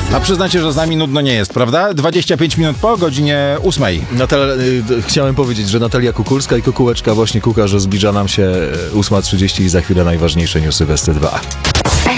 A przyznacie, że z nami nudno nie jest, prawda? 25 minut po godzinie 8. Chciałem powiedzieć, że Natalia Kukulska i Kukułeczka właśnie kuka, że zbliża nam się 8:30 i za chwilę najważniejsze newsy w ST2.